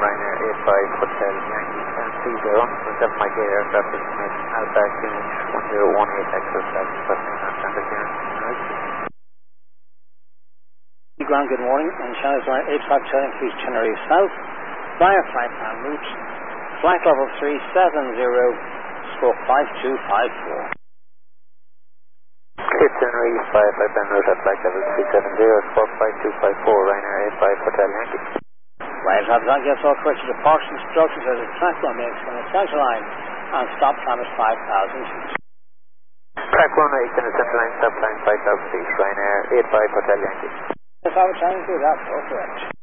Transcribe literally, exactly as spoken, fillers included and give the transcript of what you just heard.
Ryanair eight five Hotel Yankee and three zero one seven Mike aircraft information Alpha Unit one zero one eight Express Taxi Button and Standard Unit. Ground, good morning, and Channel Zone eight five Hotel Yankee Tenerife South via flight plan route flight level three seven zero stroke five two five four. Cape Tenerife five five Ben route at flight level three seven zero stroke five two five four Ryanair eight five Hotel Yankee. Right, have that gets all correct departure instructions as a track one makes on the center line and stop time is five thousand feet. Track one eight in the center line, stop time five thousand feet, Ryanair eight five Hotel Yankee. If I was trying to do that, all correct.